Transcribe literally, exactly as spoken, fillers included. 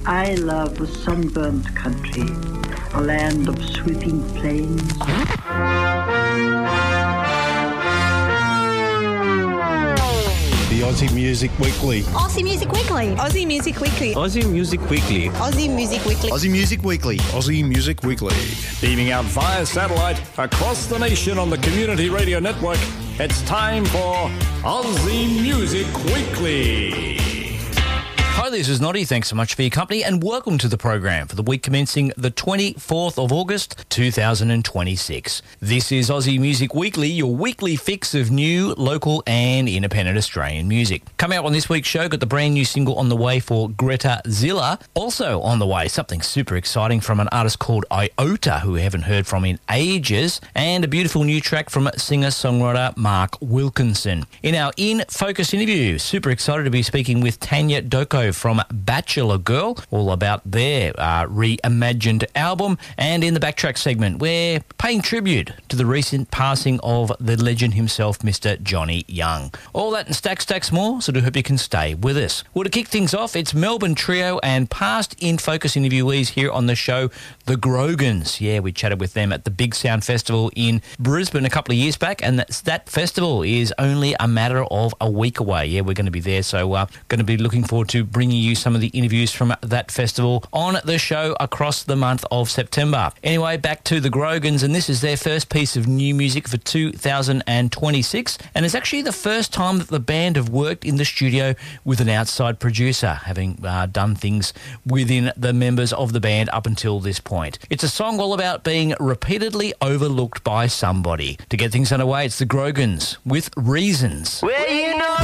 I love the sunburnt country, a land of sweeping plains. The Aussie Music Weekly. Aussie Music Weekly. Aussie Music Weekly. Aussie Music Weekly. Aussie Music Weekly. Aussie Music Weekly. Aussie Music Weekly. Beaming out via satellite across the nation on the Community Radio Network, it's time for Aussie Music Weekly. Hi, this is Noddy. Thanks so much for your company and welcome to the program for the week commencing the twenty-fourth of August, two thousand twenty-six. This is Aussie Music Weekly, your weekly fix of new, local and independent Australian music. Coming up on this week's show, got the brand new single on the way for Greta Zilla. Also on the way, something super exciting from an artist called Iota, who we haven't heard from in ages, and a beautiful new track from singer-songwriter Mark Wilkinson. In our In Focus interview, super excited to be speaking with Tanya Doko from Bachelor Girl, all about their uh, reimagined album. And in the Backtrack segment, we're paying tribute to the recent passing of the legend himself, Mister Johnny Young. All that and stacks, stacks more, so I do hope you can stay with us. Well, to kick things off, it's Melbourne trio and past In Focus interviewees here on the show, the Grogans. Yeah, we chatted with them at the Big Sound Festival in Brisbane a couple of years back, and that's, that festival is only a matter of a week away. Yeah, we're going to be there, so uh, going to be looking forward to bringing you some of the interviews from that festival on the show across the month of September. Anyway, back to the Grogans, and this is their first piece of new music for two thousand twenty-six, and it's actually the first time that the band have worked in the studio with an outside producer, having uh, done things within the members of the band up until this point. It's a song all about being repeatedly overlooked by somebody. To get things underway, it's the Grogans with Reasons. Well, you know